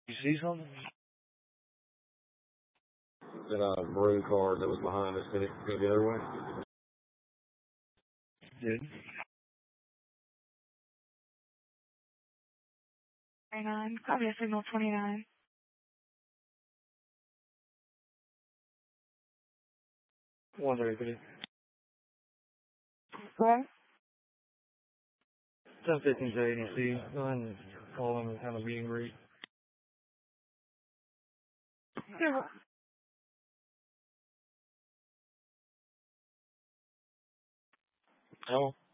You see something? That maroon car that was behind us, did it go the other way? Did. 29, copy a signal 29. Wonder if it. What? 1015 to agency. Go ahead and call them and kind of meet and greet. Yeah. Hello?